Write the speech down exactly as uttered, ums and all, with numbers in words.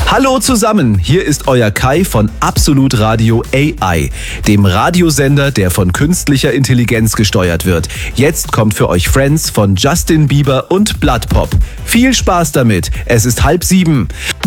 Hallo zusammen, hier ist euer Kai von Absolut Radio A I, dem Radiosender, der von künstlicher Intelligenz gesteuert wird. Jetzt kommt für euch Friends von Justin Bieber und Blood Pop. Viel Spaß damit, es ist halb sieben.